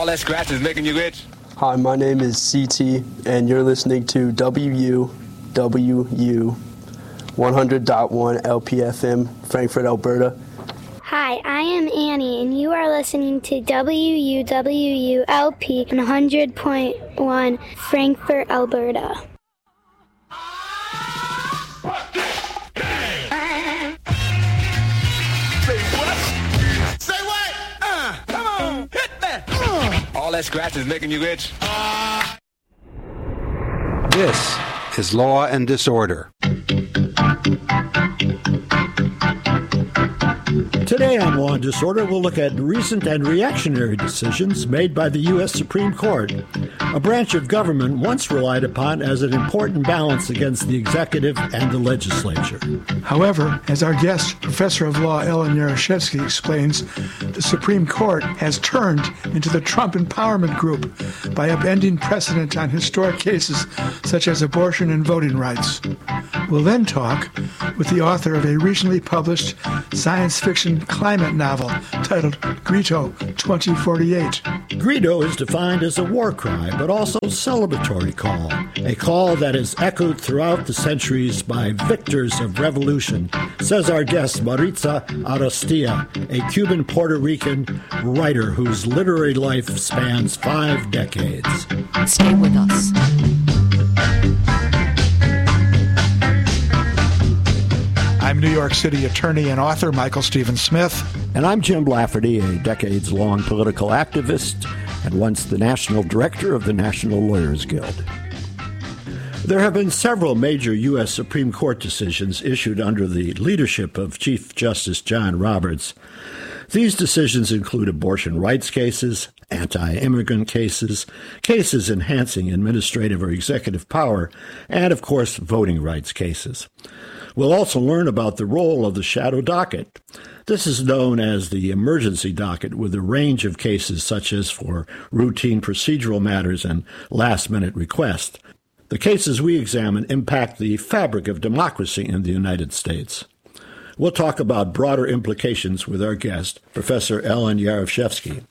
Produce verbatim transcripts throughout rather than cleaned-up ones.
All that scratch is making you rich. Hi, my name is C T, and you're listening to W U W U one hundred point one L P F M, Frankfurt, Alberta. Hi, I am Annie, and you are listening to W U W U L P one hundred point one Frankfurt, Alberta. All that scratch is making you rich. This is Law and Disorder. Today on Law and Disorder, we'll look at recent and reactionary decisions made by the U S Supreme Court, a branch of government once relied upon as an important balance against the executive and the legislature. However, as our guest, Professor of Law Ellen Yaroshevsky, explains, the Supreme Court has turned into the Trump Empowerment Group by upending precedent on historic cases such as abortion and voting rights. We'll then talk with the author of a recently published science fiction climate novel titled Grito twenty forty-eight. Grito is defined as a war cry, but also a celebratory call, a call that is echoed throughout the centuries by victors of revolution, says our guest Maritza Ariztía, a Cuban Puerto Rican writer whose literary life spans five decades. Stay with us. I'm New York City attorney and author Michael Stephen Smith. And I'm Jim Lafferty, a decades-long political activist and once the national director of the National Lawyers Guild. There have been several major U S Supreme Court decisions issued under the leadership of Chief Justice John Roberts. These decisions include abortion rights cases, anti-immigrant cases, cases enhancing administrative or executive power, and, of course, voting rights cases. We'll also learn about the role of the shadow docket. This is known as the emergency docket, with a range of cases such as for routine procedural matters and last-minute requests. The cases we examine impact the fabric of democracy in the United States. We'll talk about broader implications with our guest, Professor Ellen Yaroshevsky.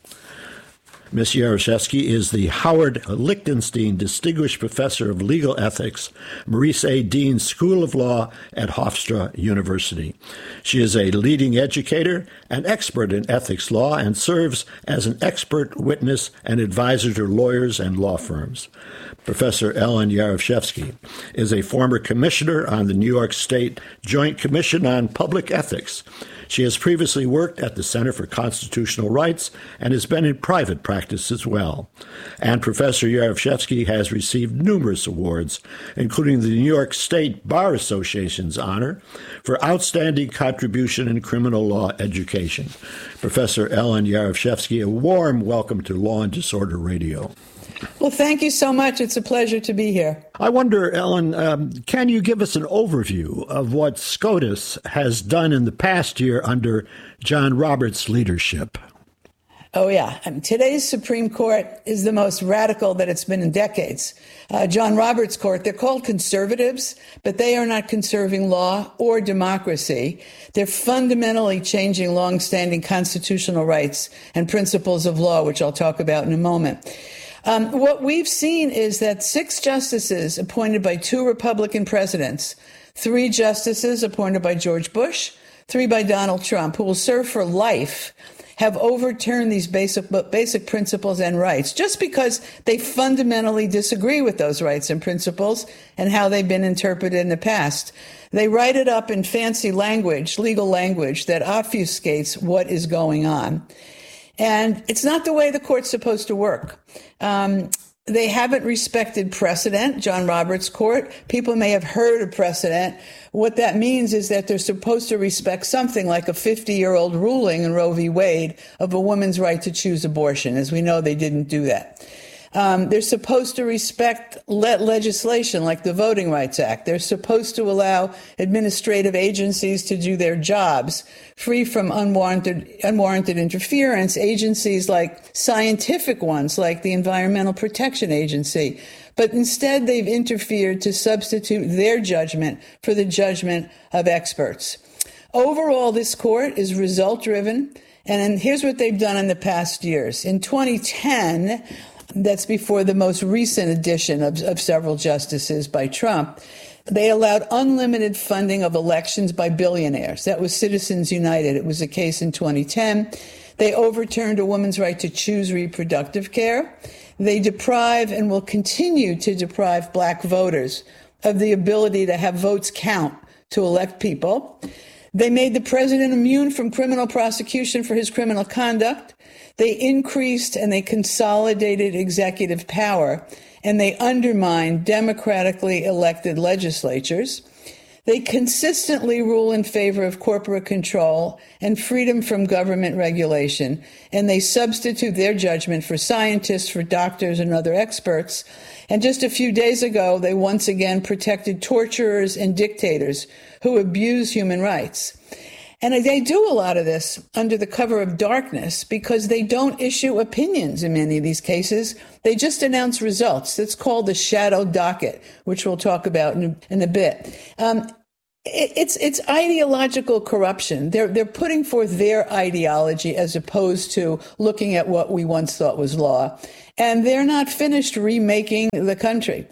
Miz Yaroshevsky is the Howard Lichtenstein Distinguished Professor of Legal Ethics, Maurice A. Dean School of Law at Hofstra University. She is a leading educator and expert in ethics law and serves as an expert witness and advisor to lawyers and law firms. Professor Ellen Yaroshevsky is a former commissioner on the New York State Joint Commission on Public Ethics. She has previously worked at the Center for Constitutional Rights and has been in private practice as well. And Professor Yaroshevsky has received numerous awards, including the New York State Bar Association's honor for outstanding contribution in criminal law education. Professor Ellen Yaroshevsky, a warm welcome to Law and Disorder Radio. Well, thank you so much. It's a pleasure to be here. I wonder, Ellen, um, can you give us an overview of what SCOTUS has done in the past year under John Roberts' leadership? Oh, yeah. I mean, today's Supreme Court is the most radical that it's been in decades. Uh, John Roberts' court, they're called conservatives, but they are not conserving law or democracy. They're fundamentally changing longstanding constitutional rights and principles of law, which I'll talk about in a moment. Um, what we've seen is that six justices appointed by two Republican presidents, three justices appointed by George Bush, three by Donald Trump, who will serve for life, have overturned these basic basic principles and rights just because they fundamentally disagree with those rights and principles and how they've been interpreted in the past. They write it up in fancy language, legal language, that obfuscates what is going on. And it's not the way the court's supposed to work. Um, they haven't respected precedent, John Roberts' court. People may have heard of precedent. What that means is that they're supposed to respect something like a fifty-year-old ruling in Roe v. Wade of a woman's right to choose abortion. As we know, they didn't do that. Um, they're supposed to respect le- legislation like the Voting Rights Act. They're supposed to allow administrative agencies to do their jobs free from unwarranted, unwarranted interference. Agencies like scientific ones, like the Environmental Protection Agency. But instead, they've interfered to substitute their judgment for the judgment of experts. Overall, this court is result-driven And then here's what they've done in the past years. In twenty ten, that's before the most recent addition of, of several justices by Trump, they allowed unlimited funding of elections by billionaires. That was Citizens United. It was a case in twenty ten. They overturned a woman's right to choose reproductive care. They deprive and will continue to deprive black voters of the ability to have votes count to elect people. They made the president immune from criminal prosecution for his criminal conduct. They increased and they consolidated executive power, and they undermined democratically elected legislatures. They consistently rule in favor of corporate control and freedom from government regulation, and they substitute their judgment for scientists, for doctors, and other experts. And just a few days ago, they once again protected torturers and dictators who abuse human rights. And they do a lot of this under the cover of darkness because they don't issue opinions in many of these cases. They just announce results. It's called the shadow docket, which we'll talk about in a, in a bit. Um, it, it's it's ideological corruption. They're they're putting forth their ideology as opposed to looking at what we once thought was law. And they're not finished remaking the country.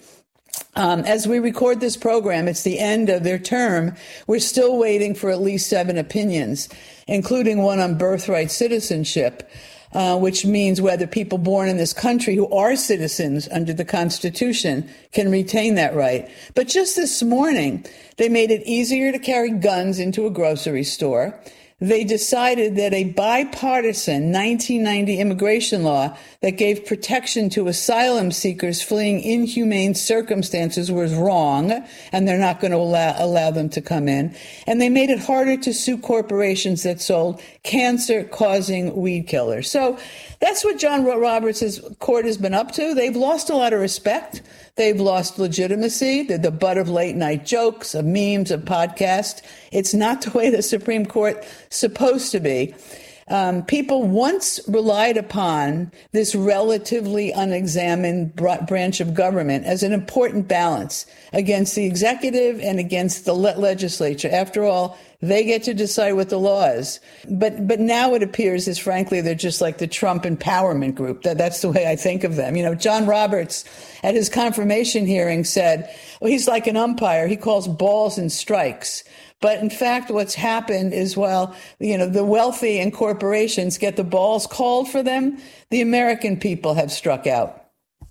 Um, as we record this program, it's the end of their term. We're still waiting for at least seven opinions, including one on birthright citizenship, uh, which means whether people born in this country who are citizens under the Constitution can retain that right. But just this morning, they made it easier to carry guns into a grocery store. They decided that a bipartisan nineteen ninety immigration law that gave protection to asylum seekers fleeing inhumane circumstances was wrong, and they're not going to allow, allow them to come in. And they made it harder to sue corporations that sold cancer-causing weed killers. So that's what John Roberts' court has been up to. They've lost a lot of respect. They've lost legitimacy. They're the butt of late-night jokes, of memes, of podcasts. It's not the way the Supreme Court supposed to be. Um, people once relied upon this relatively unexamined branch of government as an important balance against the executive and against the le- legislature. After all, they get to decide what the law is. But but now it appears as, frankly, they're just like the Trump empowerment group. That, that's the way I think of them. You know, John Roberts, at his confirmation hearing, said, well, he's like an umpire. He calls balls and strikes. But in fact, what's happened is, well, you know, the wealthy and corporations get the balls called for them. The American people have struck out.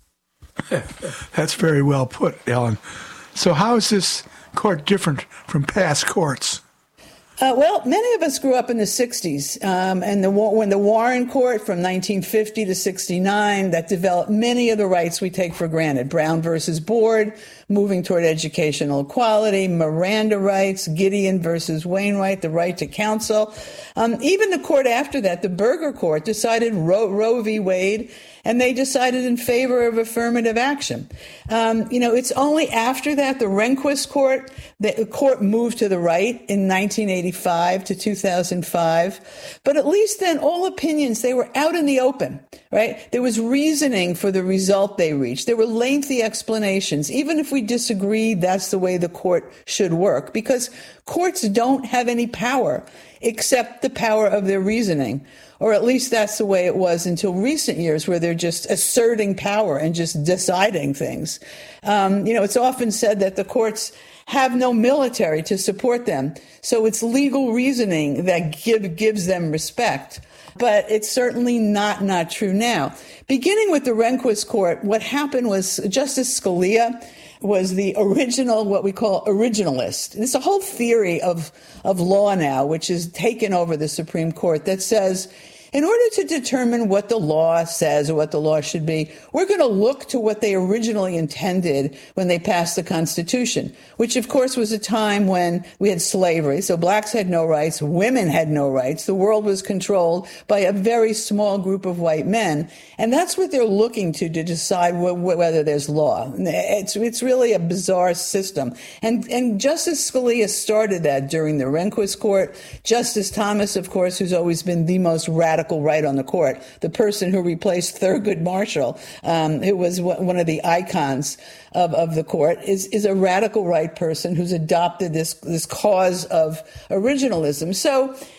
That's very well put, Ellen. So how is this court different from past courts? Uh, well, many of us grew up in the sixties, um, and the, when the Warren Court from nineteen fifty to sixty-nine that developed many of the rights we take for granted. Brown versus Board, moving toward educational equality, Miranda rights, Gideon versus Wainwright, the right to counsel. Um, even the court after that, the Berger Court, decided Roe, Roe v. Wade, and they decided in favor of affirmative action. Um, you know, it's only after that, the Rehnquist Court, the court moved to the right in nineteen eighty-five to two thousand five. But at least then, all opinions, they were out in the open, right? There was reasoning for the result they reached. There were lengthy explanations. Even if we disagreed, that's the way the court should work, because courts don't have any power except the power of their reasoning. Or at least that's the way it was until recent years, where they're just asserting power and just deciding things. Um, you know, it's often said that the courts have no military to support them. So it's legal reasoning that give, gives them respect. But it's certainly not, not true now. Beginning with the Rehnquist Court, what happened was Justice Scalia was the original, what we call originalist. There's a whole theory of, of law now, which has taken over the Supreme Court, that says, in order to determine what the law says or what the law should be, we're going to look to what they originally intended when they passed the Constitution, which, of course, was a time when we had slavery. So blacks had no rights. Women had no rights. The world was controlled by a very small group of white men. And that's what they're looking to to decide wh- whether there's law. It's, it's really a bizarre system. And, and Justice Scalia started that during the Rehnquist Court. Justice Thomas, of course, who's always been the most radical right on the court, the person who replaced Thurgood Marshall, um, who was one of the icons of, of the court, is, is a radical right person who's adopted this, this cause of originalism. So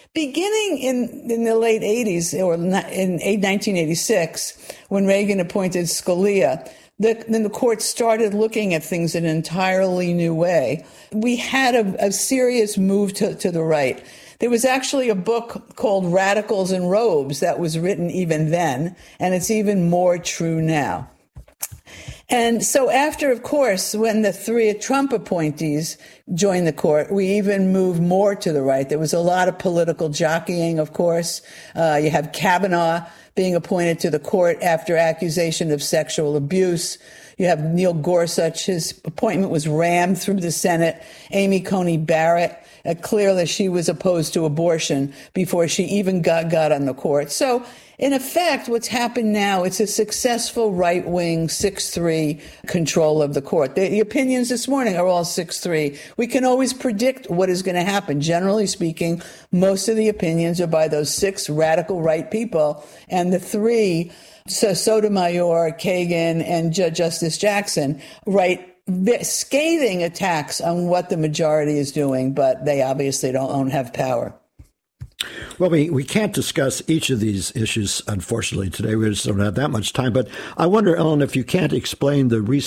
Beginning in, in the late eighties, or in nineteen eighty-six, when Reagan appointed Scalia, the, then the court started looking at things in an entirely new way. We had a, a serious move to, to the right. There was actually a book called Radicals in Robes that was written even then, and it's even more true now. And so after, of course, when the three Trump appointees joined the court, we even moved more to the right. There was a lot of political jockeying, of course. Uh, you have Kavanaugh being appointed to the court after accusation of sexual abuse. You have Neil Gorsuch. His appointment was rammed through the Senate. Amy Coney Barrett, uh, clearly she was opposed to abortion before she even got, got on the court. So in effect, what's happened now, it's a successful right-wing six three control of the court. The, the opinions this morning are all six three. We can always predict what is going to happen. Generally speaking, most of the opinions are by those six radical right people, and the three, so Sotomayor, Kagan, and Judge Justice Jackson, write scathing attacks on what the majority is doing, but they obviously don't, don't have power. Well, we, we can't discuss each of these issues, unfortunately, today. We just don't have that much time. But I wonder, Ellen, if you can't explain the recent